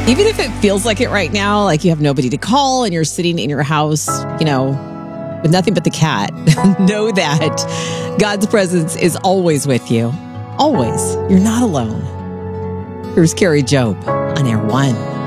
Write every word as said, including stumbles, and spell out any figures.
Even if it feels like it right now, like you have nobody to call and you're sitting in your house, you know, with nothing but the cat, know that God's presence is always with you. Always. You're not alone. Here's Carrie Job on Air One.